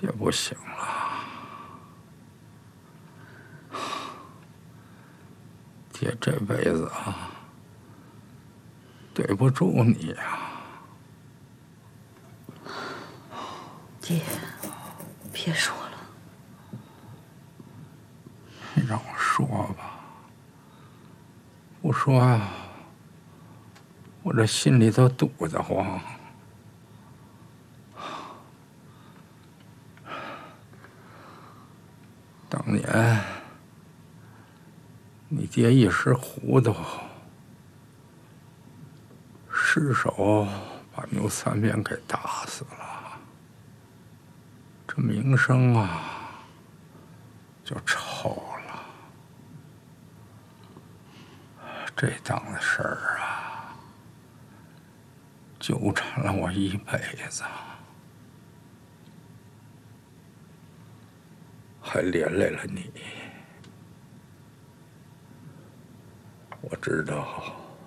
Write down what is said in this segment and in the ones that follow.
爹不行了，爹这辈子啊，对不住你呀。 爹，别说了。 你让我说吧，不说啊，我这心里头堵得慌。当年你爹一时糊涂，失手把牛三变给打死了，这名声啊就臭了。这档子事儿啊，纠缠了我一辈子，还连累了你。我知道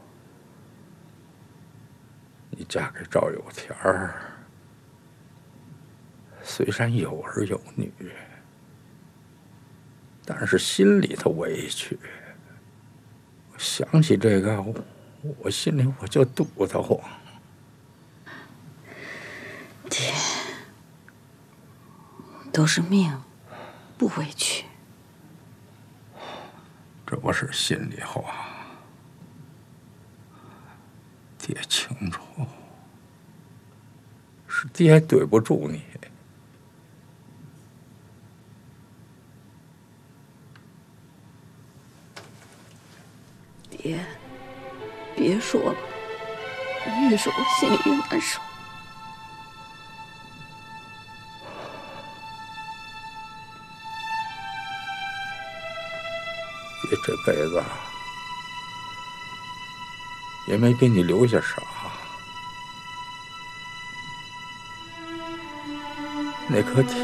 你嫁给赵有田儿，虽然有儿有女，但是心里头委屈。我想起这个，我心里我就堵得慌。 爹，都是命，不委屈。 这不是心里话，爹清楚，是爹对不住你。 爹，别说了，越说我心里越难受。 爹这辈子也没给你留下啥，那颗